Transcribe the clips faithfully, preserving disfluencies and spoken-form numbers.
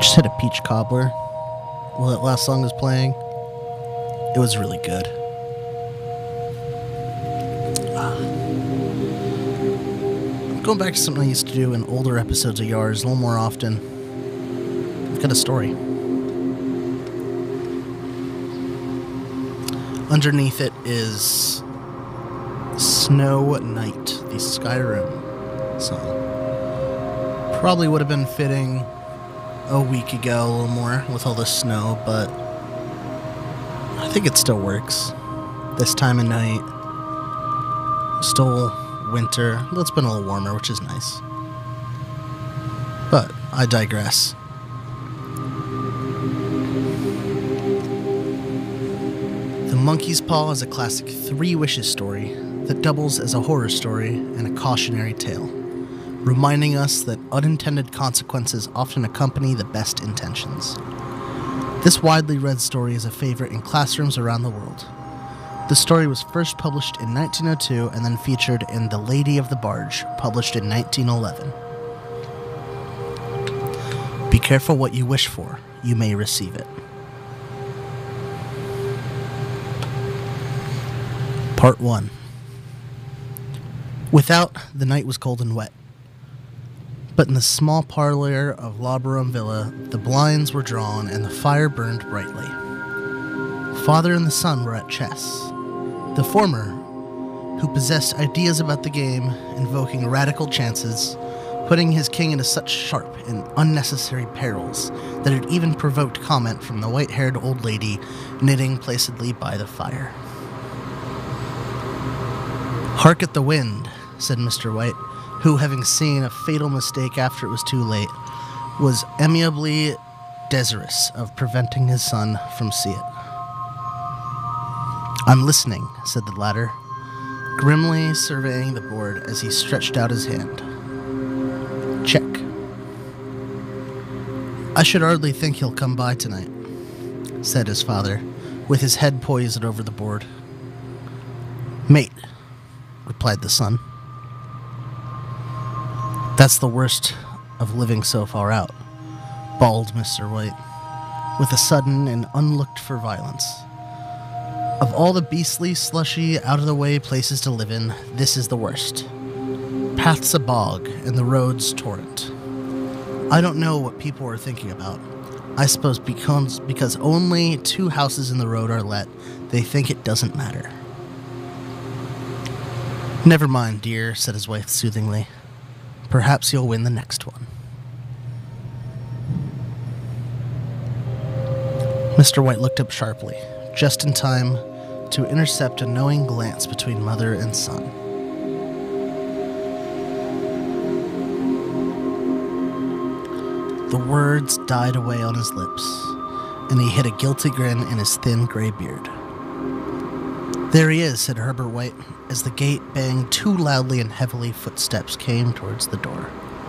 Just hit a peach cobbler while that last song was playing. It was really good. I'm going back to something I used to do in older episodes of Yars a little more often. I've got a story. Underneath it is Snow Night, the Skyrim song. Probably would have been fitting a week ago, a little more, with all the snow, but I think it still works. This time of night, still winter. It's been a little warmer, which is nice. But I digress. The Monkey's Paw is a classic three wishes story that doubles as a horror story and a cautionary tale, reminding us that unintended consequences often accompany the best intentions. This widely read story is a favorite in classrooms around the world. The story was first published in nineteen oh two and then featured in The Lady of the Barge, published in nineteen eleven. Be careful what you wish for, you may receive it. Part one. Without, the night was cold and wet. But in the small parlor of Lauberon Villa, the blinds were drawn and the fire burned brightly. Father and the son were at chess. The former, who possessed ideas about the game, invoking radical chances, putting his king into such sharp and unnecessary perils that it even provoked comment from the white-haired old lady knitting placidly by the fire. "Hark at the wind," said Mister White, who, having seen a fatal mistake after it was too late, was amiably desirous of preventing his son from see it. "I'm listening," said the latter, grimly surveying the board as he stretched out his hand. "Check." "I should hardly think he'll come by tonight," said his father, with his head poised over the board. "Mate," replied the son. "That's the worst of living so far out," bawled Mister White, with a sudden and unlooked-for violence. "Of all the beastly, slushy, out-of-the-way places to live in, this is the worst. Path's a bog, and the road's torrent. I don't know what people are thinking about. I suppose because, because only two houses in the road are let, they think it doesn't matter." "Never mind, dear," said his wife soothingly. "Perhaps you'll win the next one." Mister White looked up sharply, just in time to intercept a knowing glance between mother and son. The words died away on his lips, and he hid a guilty grin in his thin gray beard. "There he is," said Herbert White, as the gate banged too loudly and heavily footsteps came towards the door.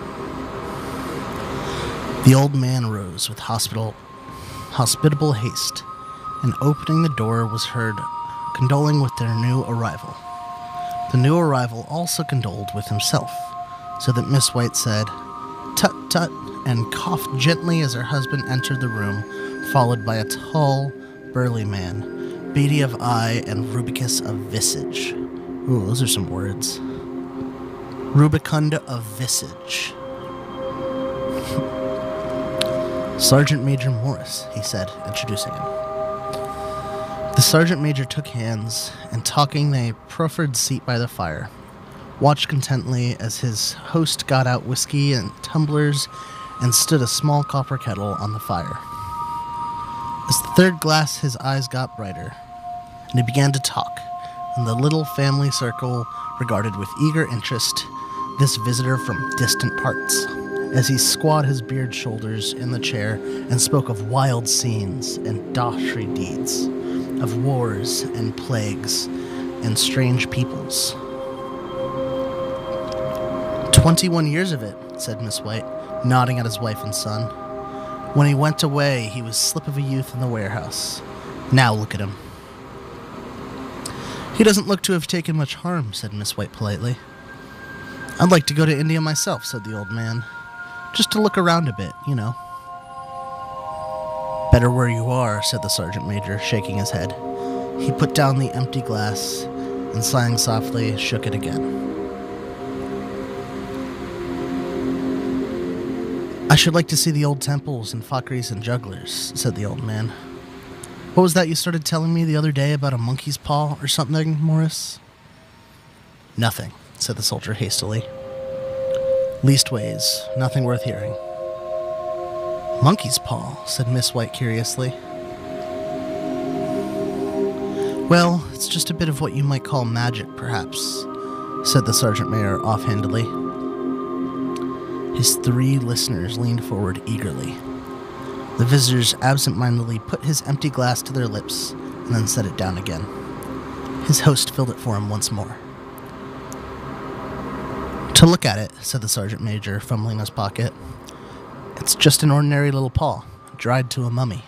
The old man rose with hospital, hospitable haste, and opening the door was heard condoling with their new arrival. The new arrival also condoled with himself, so that Miss White said, "Tut, tut," and coughed gently as her husband entered the room, followed by a tall, burly man, beady of eye and rubicus of visage. Ooh, those are some words. Rubicund of visage. "Sergeant Major Morris," he said, introducing him. The Sergeant Major took hands, and talking they proffered seat by the fire, watched contentedly as his host got out whiskey and tumblers and stood a small copper kettle on the fire. As the third glass, his eyes got brighter, and he began to talk, and the little family circle regarded with eager interest this visitor from distant parts, as he squatted his beard shoulders in the chair and spoke of wild scenes and dashry deeds, of wars and plagues and strange peoples. Twenty-one years of it," said Miss White, nodding at his wife and son. "When he went away, he was slip of a youth in the warehouse. Now look at him." "He doesn't look to have taken much harm," said Miss White politely. "I'd like to go to India myself," said the old man. "Just to look around a bit, you know." Better where you are, said the sergeant major, shaking his head. He put down the empty glass and, sighing softly, shook it again. I should like to see the old temples and fakris and jugglers, said the old man. What was that you started telling me the other day about a monkey's paw or something, Morris? Nothing, said the soldier hastily. Leastways, nothing worth hearing. Monkey's paw, said Miss White curiously. Well, it's just a bit of what you might call magic, perhaps, said the sergeant major offhandedly. His three listeners leaned forward eagerly. The visitors absent-mindedly put his empty glass to their lips and then set it down again. His host filled it for him once more. To look at it, said the sergeant major, fumbling his pocket, it's just an ordinary little paw, dried to a mummy.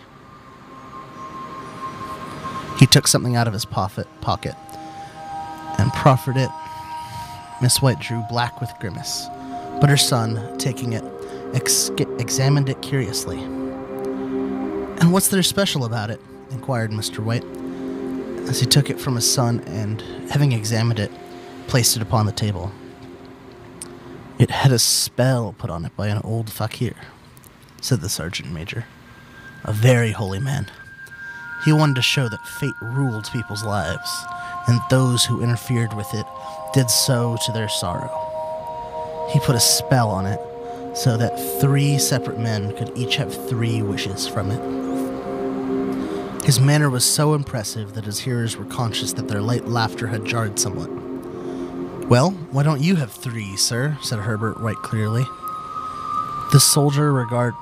He took something out of his pocket and proffered it. Miss White drew black with grimace, but her son, taking it, ex- examined it curiously. And what's there special about it? Inquired Mister White, as he took it from his son and, having examined it, placed it upon the table. It had a spell put on it by an old fakir, said the sergeant major. A very holy man. He wanted to show that fate ruled people's lives, and those who interfered with it did so to their sorrow. He put a spell on it so that three separate men could each have three wishes from it. His manner was so impressive that his hearers were conscious that their light laughter had jarred somewhat. Well, why don't you have three, sir? Said Herbert White clearly. The soldier regard...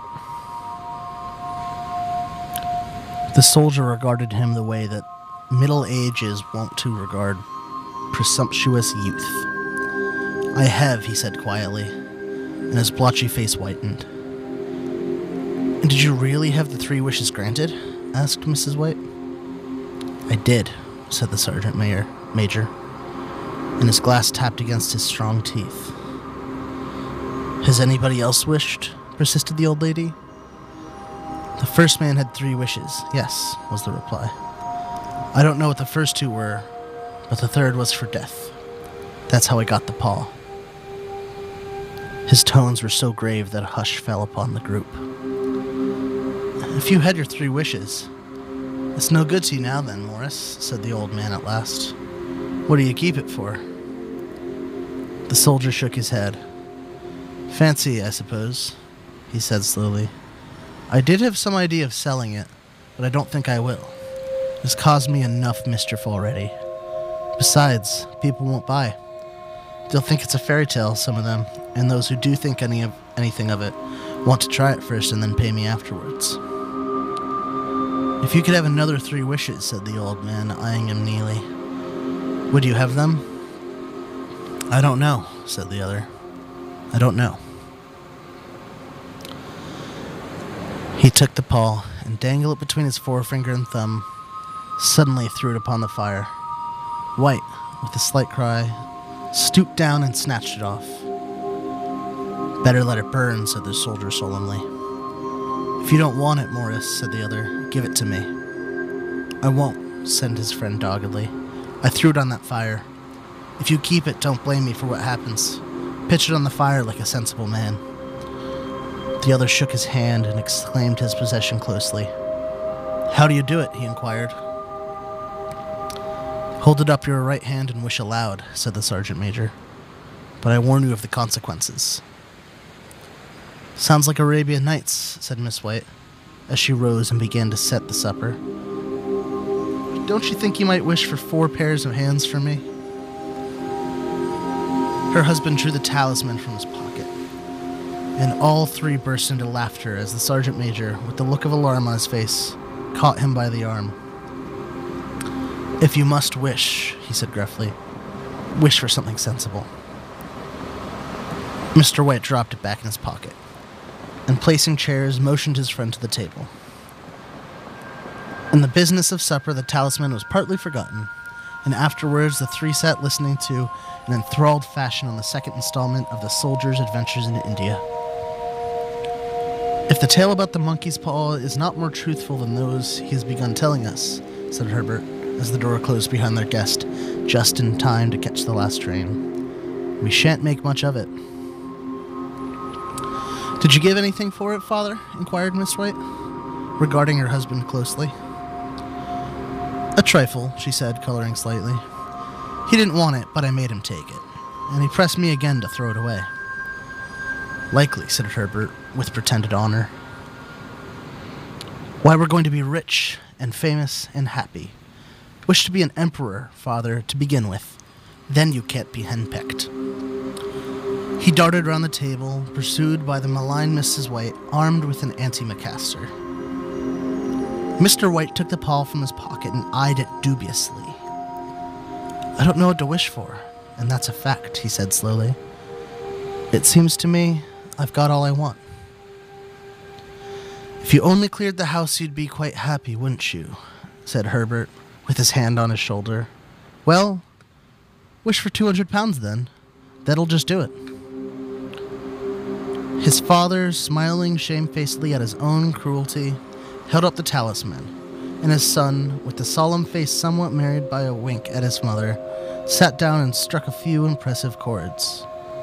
The soldier regarded him the way that middle age is wont to regard presumptuous youth. I have, he said quietly, and his blotchy face whitened. And did you really have the three wishes granted? Asked Missus White. I did, said the sergeant major, major, and his glass tapped against his strong teeth. Has anybody else wished? Persisted the old lady. The first man had three wishes, yes, was the reply. I don't know what the first two were, but the third was for death. That's how I got the paw. His tones were so grave that a hush fell upon the group. If you had your three wishes, it's no good to you now then, Morris, said the old man at last. What do you keep it for? The soldier shook his head. Fancy, I suppose, he said slowly. I did have some idea of selling it, but I don't think I will. It's caused me enough mischief already. Besides, people won't buy. They'll think it's a fairy tale, some of them, and those who do think any of anything of it want to try it first and then pay me afterwards. If you could have another three wishes, said the old man, eyeing him keenly, would you have them? I don't know, said the other. I don't know. He took the paw and, dangling it between his forefinger and thumb, suddenly threw it upon the fire. White, with a slight cry, stooped down and snatched it off. Better let it burn, said the soldier solemnly. If you don't want it, Morris, said the other, give it to me. I won't, said his friend doggedly. I threw it on that fire. If you keep it, don't blame me for what happens. Pitch it on the fire like a sensible man. The other shook his hand and exclaimed his possession closely. How do you do it? He inquired. Hold it up your right hand and wish aloud, said the sergeant major. But I warn you of the consequences. Sounds like Arabian Nights, said Miss White, as she rose and began to set the supper. Don't you think you might wish for four pairs of hands for me? Her husband drew the talisman from his pocket, and all three burst into laughter as the sergeant major, with the look of alarm on his face, caught him by the arm. If you must wish, he said gruffly, wish for something sensible. Mister White dropped it back in his pocket, and placing chairs, motioned his friend to the table. In the business of supper, the talisman was partly forgotten, and afterwards the three sat listening to an enthralled fashion on the second installment of the Soldier's Adventures in India. "If the tale about the monkey's paw is not more truthful than those he has begun telling us," said Herbert, as the door closed behind their guest, just in time to catch the last train, "we shan't make much of it." "Did you give anything for it, Father?" inquired Miss White, regarding her husband closely. "A trifle," she said, coloring slightly. "He didn't want it, but I made him take it, and he pressed me again to throw it away." "Likely," said Herbert, with pretended honor. "Why, we're going to be rich and famous and happy. Wish to be an emperor, Father, to begin with. Then you can't be henpecked." He darted round the table, pursued by the malign Missus White, armed with an antimacassar. Mister White took the paw from his pocket and eyed it dubiously. "I don't know what to wish for, and that's a fact," he said slowly. "It seems to me I've got all I want." "If you only cleared the house, you'd be quite happy, wouldn't you?" said Herbert, with his hand on his shoulder. "Well, wish for two hundred pounds then. That'll just do it." His father, smiling shamefacedly at his own cruelty, held up the talisman, and his son, with the solemn face somewhat marred by a wink at his mother, sat down and struck a few impressive chords.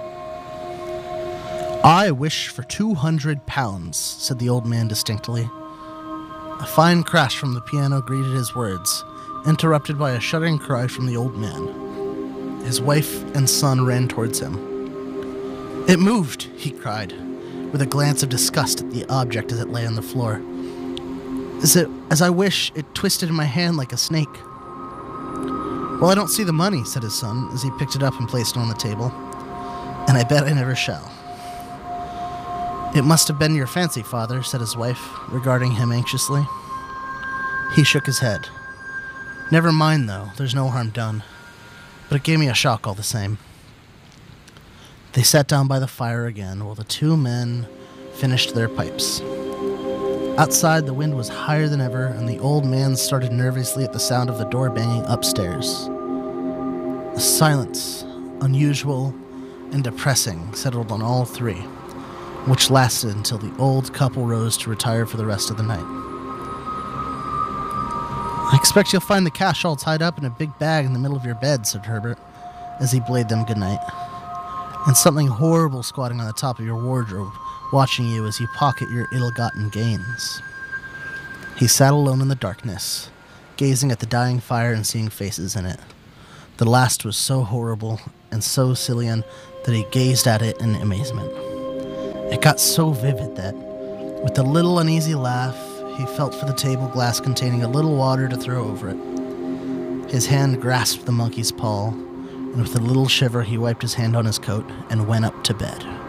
"I wish for two hundred pounds, said the old man distinctly. A fine crash from the piano greeted his words, interrupted by a shuddering cry from the old man. His wife and son ran towards him. "It moved," he cried, with a glance of disgust at the object as it lay on the floor. As, it, as I wish, it twisted in my hand like a snake. "Well, I don't see the money," said his son, as he picked it up and placed it on the table. "And I bet I never shall." "It must have been your fancy, Father," said his wife, regarding him anxiously. He shook his head. "Never mind, though. There's no harm done. But it gave me a shock all the same." They sat down by the fire again while the two men finished their pipes. Outside, the wind was higher than ever, and the old man started nervously at the sound of the door banging upstairs. A silence, unusual and depressing, settled on all three, which lasted until the old couple rose to retire for the rest of the night. "I expect you'll find the cash all tied up in a big bag in the middle of your bed," said Herbert, as he bade them good night. "And something horrible squatting on the top of your wardrobe, watching you as you pocket your ill-gotten gains." He sat alone in the darkness, gazing at the dying fire and seeing faces in it. The last was so horrible and so Cillian that he gazed at it in amazement. It got so vivid that, with a little uneasy laugh, he felt for the table glass containing a little water to throw over it. His hand grasped the monkey's paw, and with a little shiver he wiped his hand on his coat and went up to bed.